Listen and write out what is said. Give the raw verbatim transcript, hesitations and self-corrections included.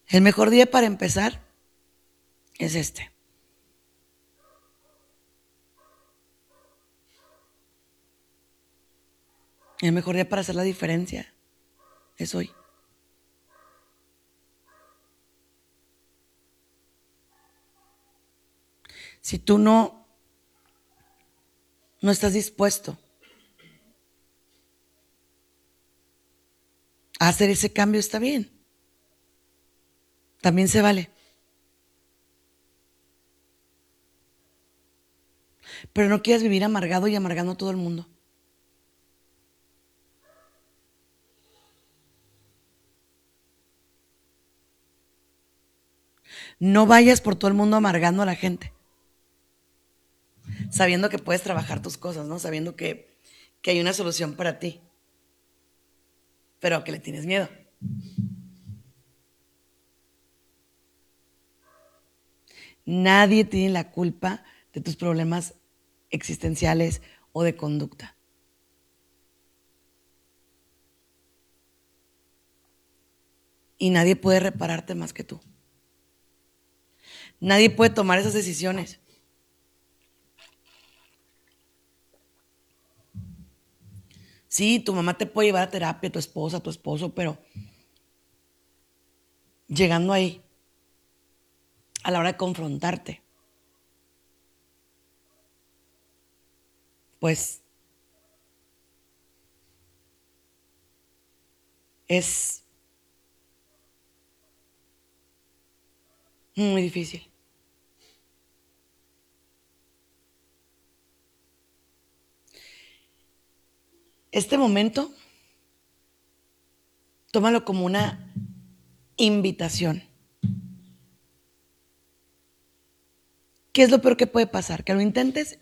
El mejor día para empezar es este. El mejor día para hacer la diferencia es hoy. Si tú no, no estás dispuesto a hacer ese cambio, está bien. También se vale. Pero no quieras vivir amargado y amargando a todo el mundo. No vayas por todo el mundo amargando a la gente. Sabiendo que puedes trabajar tus cosas, ¿no? Sabiendo que, que hay una solución para ti. Pero que le tienes miedo. Nadie tiene la culpa de tus problemas existenciales o de conducta. Y nadie puede repararte más que tú. Nadie puede tomar esas decisiones. Sí, tu mamá te puede llevar a terapia, tu esposa, tu esposo, pero llegando ahí, a la hora de confrontarte, pues es muy difícil. Este momento, tómalo como una invitación. ¿Qué es lo peor que puede pasar? Que lo intentes